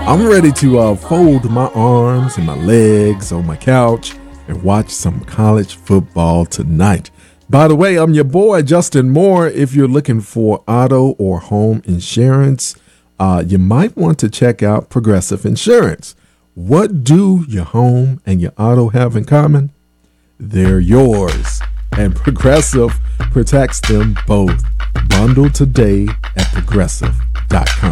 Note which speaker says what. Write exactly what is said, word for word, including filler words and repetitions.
Speaker 1: I'm ready to uh, fold my arms and my legs on my couch and watch some college football tonight. By the way, I'm your boy, Justin Moore. If you're looking for auto or home insurance, uh, you might want to check out Progressive Insurance. What do your home and your auto have in common? They're yours, and Progressive protects them both. Bundle today at progressive dot com.